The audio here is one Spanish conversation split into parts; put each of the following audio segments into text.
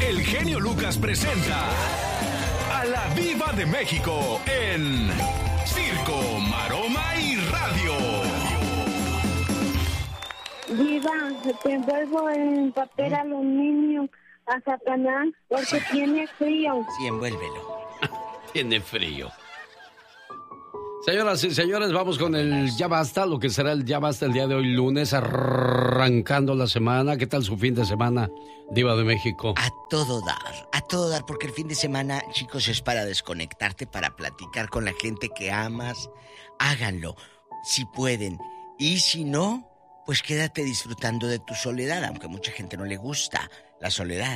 el genio Lucas presenta a la Diva de México en Circo, Maroma y Radio. Diva, te envuelvo en papel aluminio a Satanás porque tiene frío. Sí, envuélvelo. Tiene frío. Señoras y señores, vamos con el Ya Basta, lo que será el Ya Basta el día de hoy, lunes, arrancando la semana. ¿Qué tal su fin de semana, Diva de México? A todo dar, porque el fin de semana, chicos, es para desconectarte, para platicar con la gente que amas. Háganlo, si pueden. Y si no, pues quédate disfrutando de tu soledad, aunque a mucha gente no le gusta la soledad.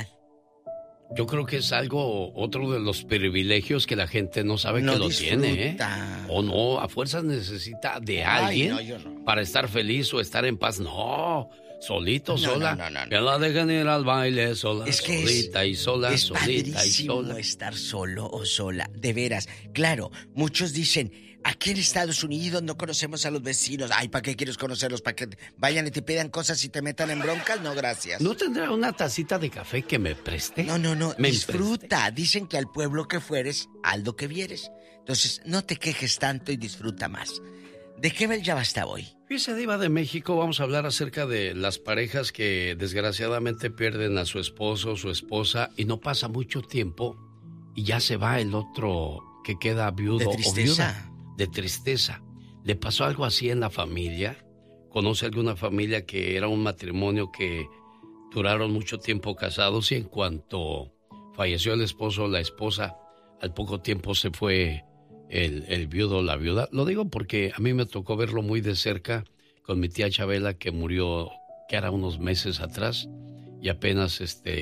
Yo creo que es otro de los privilegios que la gente no sabe no que lo disfruta. tiene, ¿eh? O no, a fuerzas necesita de alguien. Ay, no, yo no. Para estar feliz o estar en paz. No, solito, sola. No. Que la dejan ir al baile sola, es que solita y sola, es solita y sola. padrísimo estar solo o sola, de veras. Claro, muchos dicen, aquí en Estados Unidos no conocemos a los vecinos. Ay, ¿para qué quieres conocerlos? ¿Para que vayan y te pidan cosas y te metan en broncas? No, gracias. ¿No tendrá una tacita de café que me preste? No. Disfruta. Dicen que al pueblo que fueres, al lo que vieres. Entonces, no te quejes tanto y disfruta más. ¿De qué ya basta hoy? Fíjese, Diva de México, vamos a hablar acerca de las parejas que desgraciadamente pierden a su esposo o su esposa y no pasa mucho tiempo y ya se va el otro que queda viudo o viuda. De tristeza. ¿Le pasó algo así en la familia? ¿Conoce alguna familia que era un matrimonio que duraron mucho tiempo casados y en cuanto falleció el esposo o la esposa, al poco tiempo se fue el viudo o la viuda? Lo digo porque a mí me tocó verlo muy de cerca con mi tía Chabela, que murió, que era unos meses atrás, y apenas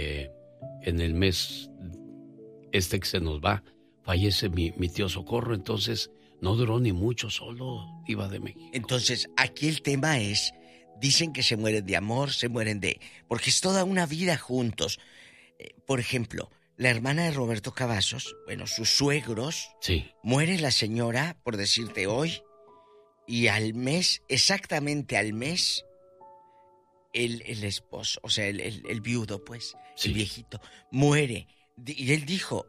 en el mes que se nos va, fallece mi tío Socorro. Entonces no duró ni mucho solo, Diva de México. Entonces, aquí el tema es, dicen que se mueren de amor, se mueren porque es toda una vida juntos. Por ejemplo, la hermana de Roberto Cavazos, bueno, sus suegros, sí. Muere la señora, por decirte hoy, y al mes, exactamente al mes, el esposo, o sea, el viudo, pues, sí. El viejito, muere. Y él dijo,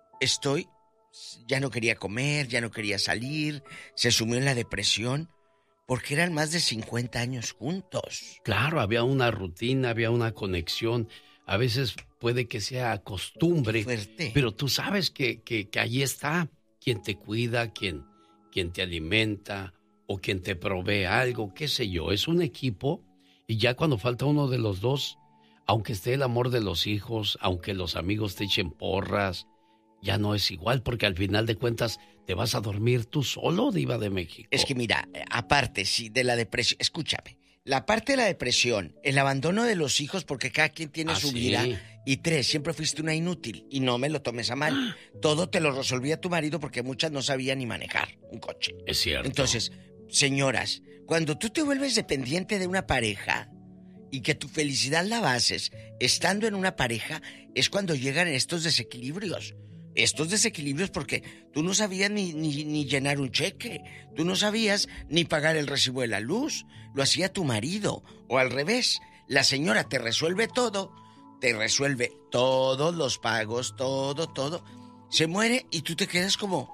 ya no quería comer, ya no quería salir, se sumió en la depresión, porque eran más de 50 años juntos. Claro, había una rutina, había una conexión. A veces puede que sea costumbre, pero tú sabes que allí está quien te cuida, quien te alimenta o quien te provee algo, qué sé yo. Es un equipo y ya cuando falta uno de los dos, aunque esté el amor de los hijos, aunque los amigos te echen porras, ya no es igual, porque al final de cuentas te vas a dormir tú solo, Diva de México. Es que mira, aparte, sí, de la depresión, escúchame, la parte de la depresión, el abandono de los hijos, porque cada quien tiene su vida, y 3, siempre fuiste una inútil, y no me lo tomes a mal. Todo te lo resolvía tu marido porque muchas no sabían ni manejar un coche. Es cierto. Entonces, señoras, cuando tú te vuelves dependiente de una pareja y que tu felicidad la bases estando en una pareja, es cuando llegan estos desequilibrios. Estos desequilibrios porque tú no sabías ni llenar un cheque, tú no sabías ni pagar el recibo de la luz, lo hacía tu marido, o al revés, la señora te resuelve todo, te resuelve todos los pagos, todo, se muere y tú te quedas como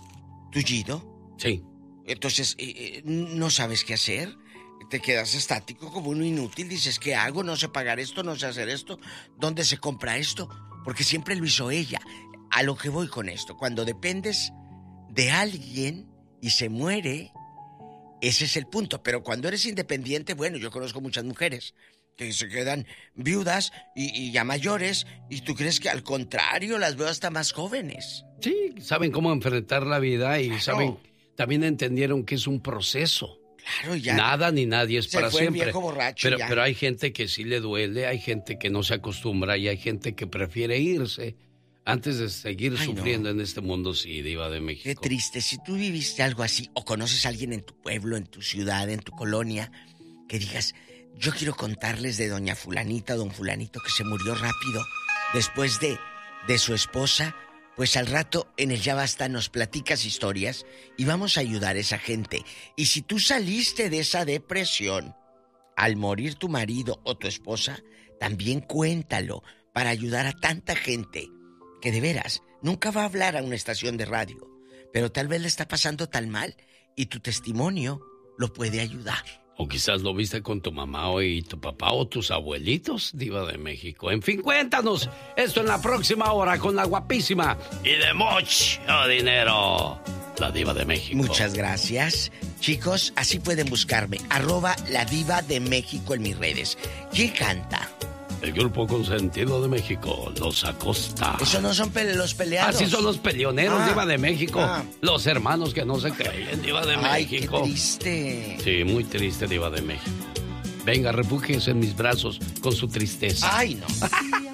tullido. Sí. Entonces, no sabes qué hacer, te quedas estático como uno inútil, dices, ¿qué hago? No sé pagar esto, no sé hacer esto, ¿dónde se compra esto? Porque siempre lo hizo ella. A lo que voy con esto, cuando dependes de alguien y se muere, ese es el punto. Pero cuando eres independiente, bueno, yo conozco muchas mujeres que se quedan viudas y ya mayores, y tú crees que al contrario, las veo hasta más jóvenes. Sí, saben cómo enfrentar la vida y claro. Saben, también entendieron que es un proceso. Claro, ya. Nada ni nadie es para fue siempre. El viejo borracho, pero hay gente que sí le duele, hay gente que no se acostumbra y hay gente que prefiere irse antes de seguir sufriendo en este mundo, sí, Diva de México. Qué triste. Si tú viviste algo así, o conoces a alguien en tu pueblo, en tu ciudad, en tu colonia, que digas, yo quiero contarles de doña fulanita, don fulanito, que se murió rápido después de su esposa, pues al rato en el Ya Basta nos platicas historias y vamos a ayudar a esa gente. Y si tú saliste de esa depresión al morir tu marido o tu esposa, también cuéntalo, para ayudar a tanta gente que de veras nunca va a hablar a una estación de radio, pero tal vez le está pasando tan mal y tu testimonio lo puede ayudar. O quizás lo viste con tu mamá y tu papá o tus abuelitos, Diva de México. En fin, cuéntanos esto en la próxima hora con la guapísima y de mucho dinero, la Diva de México. Muchas gracias. Chicos, así pueden buscarme, @la Diva de México en mis redes. ¿Quién canta? El grupo consentido de México, Los Acosta. Esos no son los peleados. Así son los peleoneros, Diva de México. Los hermanos que no se creen, Diva de México. Ay, qué triste. Sí, muy triste, Diva de México. Venga, refúgiese en mis brazos con su tristeza. Ay, no.